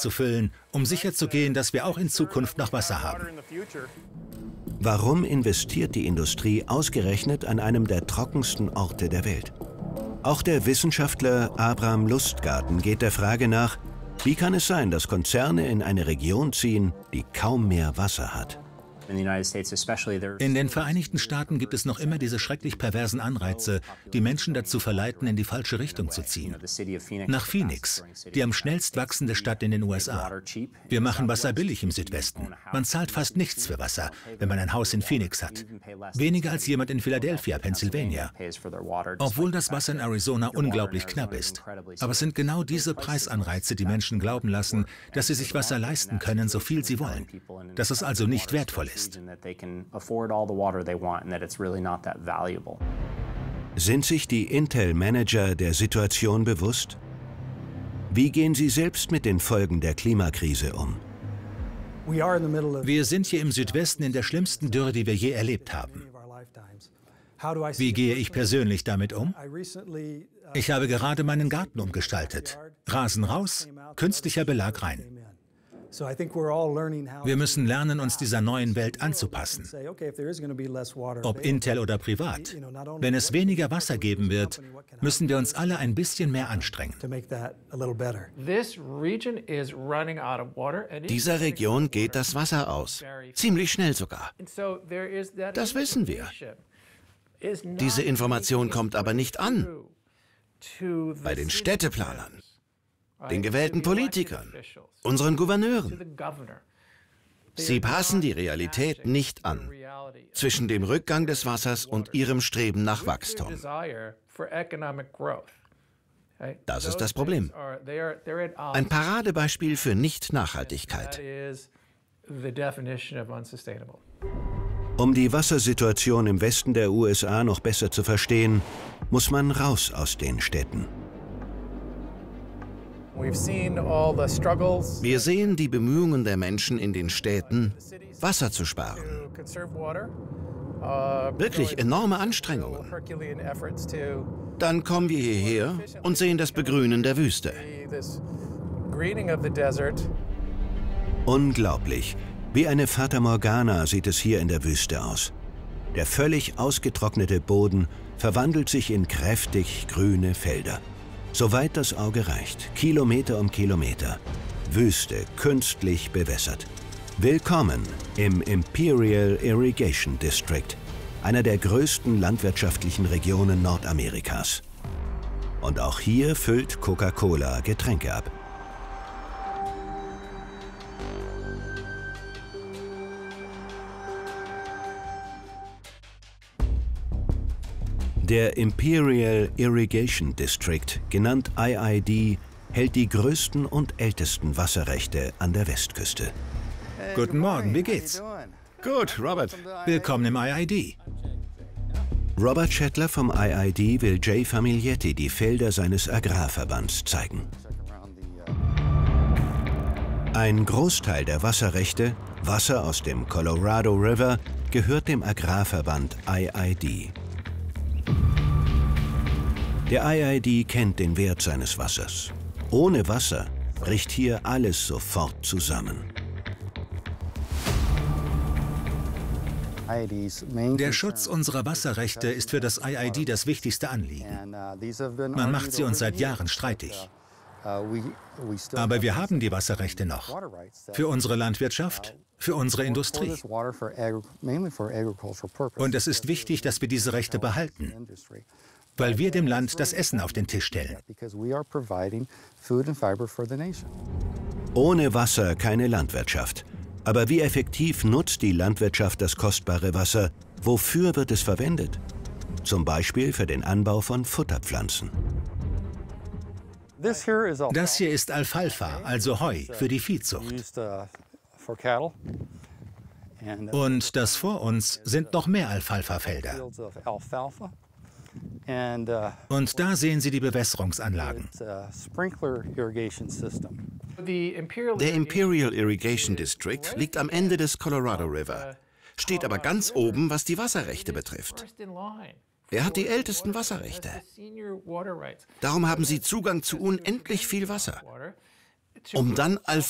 zu füllen, um sicherzugehen, dass wir auch in Zukunft noch Wasser haben. Warum investiert die Industrie ausgerechnet an einem der trockensten Orte der Welt? Auch der Wissenschaftler Abram Lustgarten geht der Frage nach, wie kann es sein, dass Konzerne in eine Region ziehen, die kaum mehr Wasser hat? In den Vereinigten Staaten gibt es noch immer diese schrecklich perversen Anreize, die Menschen dazu verleiten, in die falsche Richtung zu ziehen. Nach Phoenix, die am schnellst wachsende Stadt in den USA. Wir machen Wasser billig im Südwesten. Man zahlt fast nichts für Wasser, wenn man ein Haus in Phoenix hat. Weniger als jemand in Philadelphia, Pennsylvania. Obwohl das Wasser in Arizona unglaublich knapp ist. Aber es sind genau diese Preisanreize, die Menschen glauben lassen, dass sie sich Wasser leisten können, so viel sie wollen. Dass es also nicht wertvoll ist. Sind sich die Intel-Manager der Situation bewusst? Wie gehen sie selbst mit den Folgen der Klimakrise um? Wir sind hier im Südwesten in der schlimmsten Dürre, die wir je erlebt haben. Wie gehe ich persönlich damit um? Ich habe gerade meinen Garten umgestaltet. Rasen raus, künstlicher Belag rein. Wir müssen lernen, uns dieser neuen Welt anzupassen. Ob Intel oder privat. Wenn es weniger Wasser geben wird, müssen wir uns alle ein bisschen mehr anstrengen. Dieser Region geht das Wasser aus. Ziemlich schnell sogar. Das wissen wir. Diese Information kommt aber nicht an. Bei den Städteplanern, den gewählten Politikern, unseren Gouverneuren. Sie passen die Realität nicht an, zwischen dem Rückgang des Wassers und ihrem Streben nach Wachstum. Das ist das Problem. Ein Paradebeispiel für Nicht-Nachhaltigkeit. Um die Wassersituation im Westen der USA noch besser zu verstehen, muss man raus aus den Städten. Wir sehen die Bemühungen der Menschen in den Städten, Wasser zu sparen. Wirklich enorme Anstrengungen. Dann kommen wir hierher und sehen das Begrünen der Wüste. Unglaublich. Wie eine Fata Morgana sieht es hier in der Wüste aus. Der völlig ausgetrocknete Boden verwandelt sich in kräftig grüne Felder. Soweit das Auge reicht, Kilometer um Kilometer. Wüste, künstlich bewässert. Willkommen im Imperial Irrigation District, einer der größten landwirtschaftlichen Regionen Nordamerikas. Und auch hier füllt Coca-Cola Getränke ab. Der Imperial Irrigation District, genannt IID, hält die größten und ältesten Wasserrechte an der Westküste. Guten Morgen, wie geht's? Gut, Robert. Willkommen im IID. Robert Shetler vom IID will Jay Famiglietti die Felder seines Agrarverbands zeigen. Ein Großteil der Wasserrechte, Wasser aus dem Colorado River, gehört dem Agrarverband IID. Der IID kennt den Wert seines Wassers. Ohne Wasser bricht hier alles sofort zusammen. Der Schutz unserer Wasserrechte ist für das IID das wichtigste Anliegen. Man macht sie uns seit Jahren streitig. Aber wir haben die Wasserrechte noch. Für unsere Landwirtschaft, für unsere Industrie. Und es ist wichtig, dass wir diese Rechte behalten, weil wir dem Land das Essen auf den Tisch stellen. Ohne Wasser keine Landwirtschaft. Aber wie effektiv nutzt die Landwirtschaft das kostbare Wasser? Wofür wird es verwendet? Zum Beispiel für den Anbau von Futterpflanzen. Das hier ist Alfalfa, also Heu, für die Viehzucht. Und das vor uns sind noch mehr Alfalfa-Felder. Und da sehen Sie die Bewässerungsanlagen. Der Imperial Irrigation District liegt am Ende des Colorado River, steht aber ganz oben, was die Wasserrechte betrifft. Er hat die ältesten Wasserrechte. Darum haben sie Zugang zu unendlich viel Wasser, um dann